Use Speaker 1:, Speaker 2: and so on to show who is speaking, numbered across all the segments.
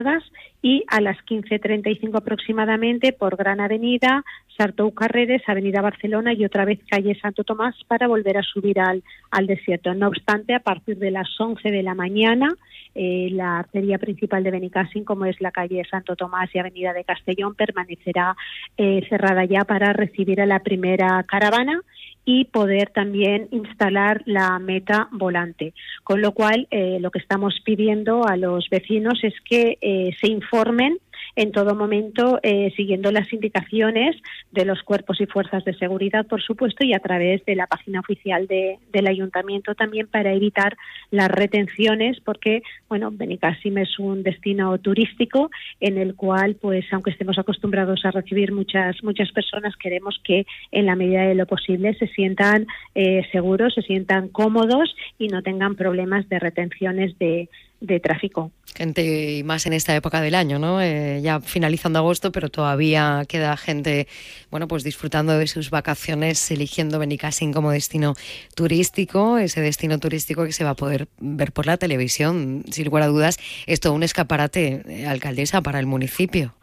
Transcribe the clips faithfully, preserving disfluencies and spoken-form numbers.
Speaker 1: y a las quince treinta y cinco aproximadamente por Gran Avenida, Sartou Carreres, Avenida Barcelona y otra vez calle Santo Tomás para volver a subir al, al desierto. No obstante, a partir de las once de la mañana, eh, la arteria principal de Benicàssim, como es la calle Santo Tomás y Avenida de Castellón, permanecerá eh, cerrada ya para recibir a la primera caravana y poder también instalar la meta volante. Con lo cual, eh, lo que estamos pidiendo a los vecinos es que eh, se informen en todo momento, eh, siguiendo las indicaciones de los cuerpos y fuerzas de seguridad, por supuesto, y a través de la página oficial de, del Ayuntamiento también, para evitar las retenciones, porque, bueno, Benicàssim es un destino turístico en el cual, pues, aunque estemos acostumbrados a recibir muchas muchas personas, queremos que en la medida de lo posible se sientan eh, seguros, se sientan cómodos y no tengan problemas de retenciones de de tráfico.
Speaker 2: Gente, y más en esta época del año, ¿no? Eh, ya finalizando agosto, pero todavía queda gente, bueno, pues disfrutando de sus vacaciones, eligiendo Benicàssim como destino turístico, ese destino turístico que se va a poder ver por la televisión, sin lugar a dudas. Es todo un escaparate, eh, alcaldesa, para el municipio.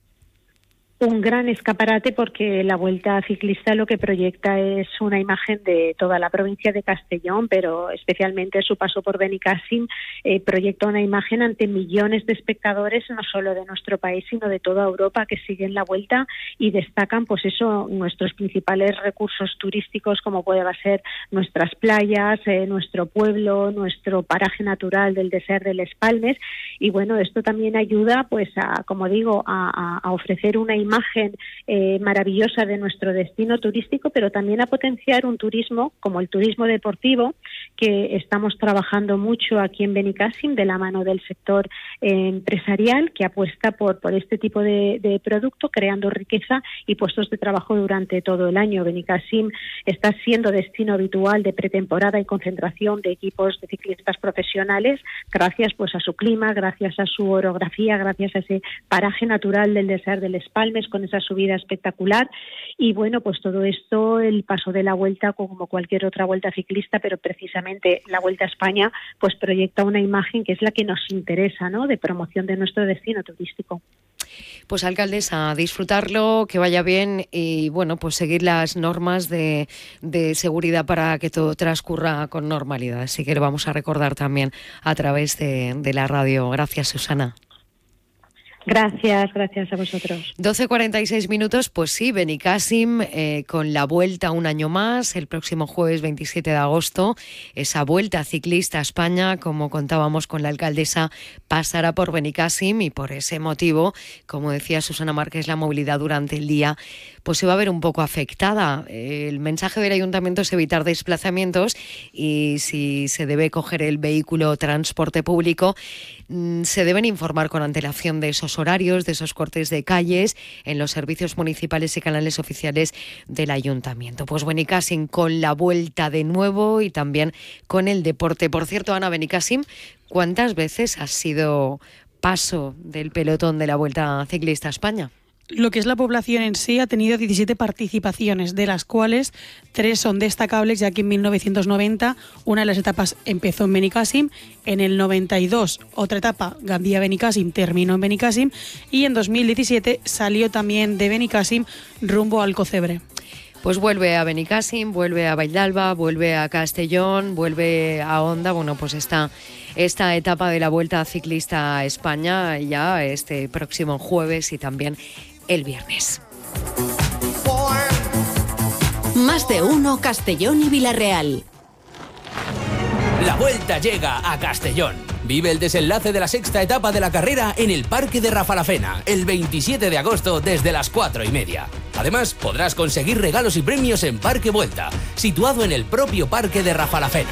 Speaker 1: Un gran escaparate, porque la Vuelta Ciclista lo que proyecta es una imagen de toda la provincia de Castellón, pero especialmente su paso por Benicàssim eh, proyecta una imagen ante millones de espectadores, no solo de nuestro país, sino de toda Europa, que siguen la Vuelta y destacan, pues eso, nuestros principales recursos turísticos, como puede ser nuestras playas, eh, nuestro pueblo, nuestro paraje natural del Desert de Les Palmes. Y bueno, esto también ayuda, pues, a, como digo, a, a ofrecer una imagen imagen eh, maravillosa de nuestro destino turístico, pero también a potenciar un turismo como el turismo deportivo, que estamos trabajando mucho aquí en Benicàssim de la mano del sector eh, empresarial, que apuesta por, por este tipo de, de producto, creando riqueza y puestos de trabajo durante todo el año. Benicàssim está siendo destino habitual de pretemporada y concentración de equipos de ciclistas profesionales, gracias pues a su clima, gracias a su orografía, gracias a ese paraje natural del Desert de Les Palmes, con esa subida espectacular. Y bueno, pues todo esto, el paso de la Vuelta, como cualquier otra vuelta ciclista, pero precisamente la Vuelta a España, pues proyecta una imagen que es la que nos interesa, ¿no?, de promoción de nuestro destino turístico.
Speaker 2: Pues, alcaldesa, a disfrutarlo, que vaya bien y, bueno, pues seguir las normas de, de seguridad para que todo transcurra con normalidad. Así que lo vamos a recordar también a través de, de la radio. Gracias, Susana.
Speaker 1: Gracias, gracias a vosotros.
Speaker 2: doce cuarenta y seis minutos, pues sí, Benicàssim eh, con la vuelta un año más, el próximo jueves veintisiete de agosto, esa Vuelta Ciclista a España, como contábamos con la alcaldesa, pasará por Benicàssim y por ese motivo, como decía Susana Márquez, la movilidad durante el día pues se va a ver un poco afectada. El mensaje del ayuntamiento es evitar desplazamientos y si se debe coger el vehículo o transporte público, se deben informar con antelación de esos horarios, de esos cortes de calles en los servicios municipales y canales oficiales del ayuntamiento. Pues Benicàssim con la vuelta de nuevo y también con el deporte. Por cierto, Ana, Benicàssim, ¿cuántas veces has sido paso del pelotón de la Vuelta Ciclista a España?
Speaker 3: Lo que es la población en sí ha tenido diecisiete participaciones, de las cuales tres son destacables, ya que en mil novecientos noventa una de las etapas empezó en Benicàssim, en el noventa y dos otra etapa, Gandía-Benicàssim, terminó en Benicàssim y en dos mil diecisiete salió también de Benicàssim rumbo al Alcocebre.
Speaker 2: Pues vuelve a Benicàssim, vuelve a Valldalba, vuelve a Castellón, vuelve a Onda. Bueno, pues esta, esta etapa de la Vuelta Ciclista a España ya este próximo jueves y también el viernes.
Speaker 4: Más de uno Castellón y Vilarreal.
Speaker 5: La Vuelta llega a Castellón. Vive el desenlace de la sexta etapa de la carrera en el Parque de Rafalafena, el veintisiete de agosto desde las cuatro y media. Además, podrás conseguir regalos y premios en Parque Vuelta, situado en el propio Parque de Rafalafena.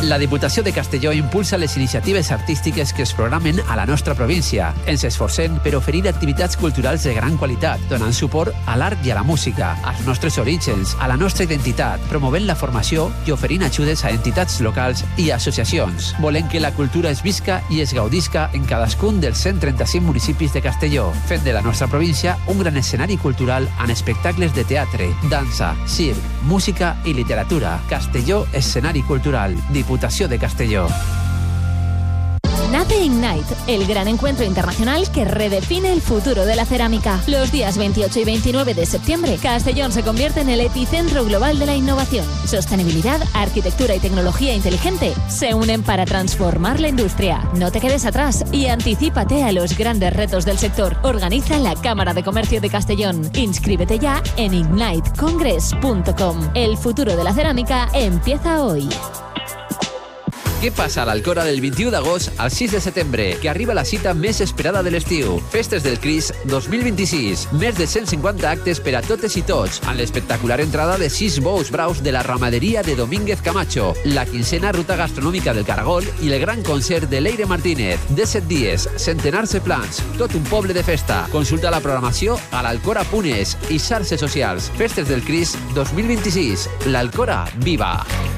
Speaker 6: La Diputació de Castelló impulsa les iniciatives artístiques que es programen a la nostra província. Ens esforcem per oferir activitats culturals de gran qualitat, donant suport a l'art i a la música, als nostres orígens, a la nostra identitat, promovent la formació i oferint ajudes a entitats locals i associacions. Volem que la cultura es visca i es gaudisca en cadascun dels cent trenta-cinc municipis de Castelló, fent de la nostra província un gran escenari cultural amb espectacles de teatre, dansa, circ, música i literatura. Castelló, escenari cultural. Diputació de Castelló.
Speaker 7: Nace Ignite, el gran encuentro internacional que redefine el futuro de la cerámica. Los días veintiocho y veintinueve de septiembre, Castellón se convierte en el epicentro global de la innovación. Sostenibilidad, arquitectura y tecnología inteligente se unen para transformar la industria. No te quedes atrás y anticípate a los grandes retos del sector. Organiza la Cámara de Comercio de Castellón. Inscríbete ya en ignite congress punto com. El futuro de la cerámica empieza hoy.
Speaker 6: Què passa a l'Alcora del vint-i-u d'agost al sis de setembre, que arriba la cita més esperada de l'estiu? Festes del Cris dos mil vint-i-sis. Més de cent cinquanta actes per a totes i tots, amb l'espectacular entrada de sis bous braus de la ramaderia de Domínguez Camacho, la quincena ruta gastronòmica del Caragol i el gran concert de Leire Martínez. disset dies, centenars de plans, tot un poble de festa. Consulta la programació a l'alcora punt es i xarxes socials. Festes del Cris dos mil vint-i-sis. L'Alcora viva!